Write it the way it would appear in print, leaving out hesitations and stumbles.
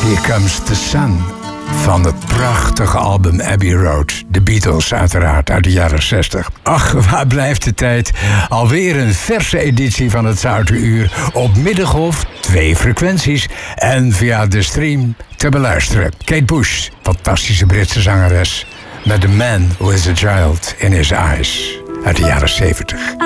Here Comes the Sun van het prachtige album Abbey Road. De Beatles uiteraard uit de jaren 60. Ach, waar blijft de tijd? Alweer een verse editie van het Zoute Uur op Middengolf, 2 frequenties en via de stream te beluisteren. Kate Bush, fantastische Britse zangeres, met The Man With A Child In His Eyes uit de jaren 70.